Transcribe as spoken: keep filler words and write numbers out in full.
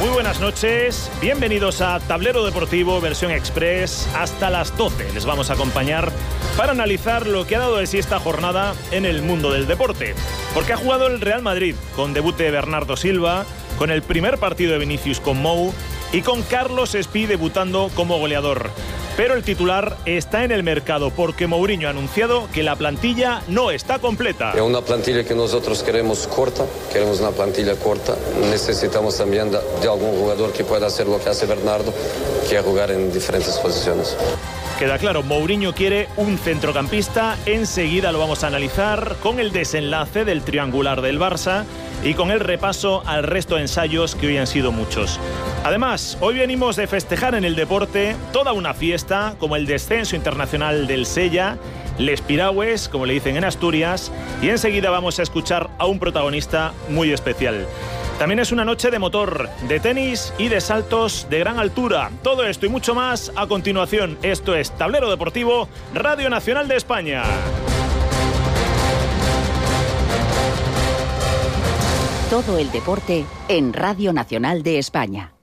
Muy buenas noches, bienvenidos a Tablero Deportivo versión Express. Hasta las doce les vamos a acompañar para analizar lo que ha dado de sí esta jornada en el mundo del deporte. Porque ha jugado el Real Madrid con debut de Bernardo Silva, con el primer partido de Vinicius con Mou y con Carlos Espí debutando como goleador. Pero el titular está en el mercado porque Mourinho ha anunciado que la plantilla no está completa. Es una plantilla que nosotros queremos corta, queremos una plantilla corta. Necesitamos también de, de algún jugador que pueda hacer lo que hace Bernardo, que es jugar en diferentes posiciones. Queda claro, Mourinho quiere un centrocampista. Enseguida lo vamos a analizar con el desenlace del triangular del Barça y con el repaso al resto de ensayos que hoy han sido muchos. Además, hoy venimos de festejar en el deporte toda una fiesta como el descenso internacional del Sella, Les Piragües, como le dicen en Asturias, y enseguida vamos a escuchar a un protagonista muy especial. También es una noche de motor, de tenis y de saltos de gran altura. Todo esto y mucho más a continuación. Esto es Tablero Deportivo, Radio Nacional de España. Todo el deporte en Radio Nacional de España.